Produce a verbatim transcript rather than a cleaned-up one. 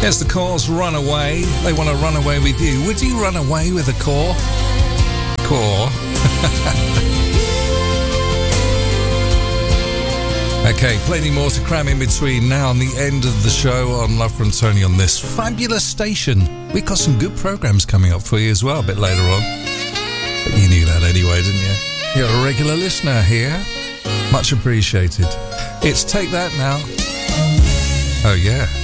Yes, the Corrs run away. They want to run away with you. Would you run away with a Corr? Corr. Okay, plenty more to cram in between now and the end of the show on Love from Tony on this fabulous station. We've got some good programmes coming up for you as well a bit later on. But you knew that anyway, didn't you? You're a regular listener here. Much appreciated. It's Take That now. Oh, yeah.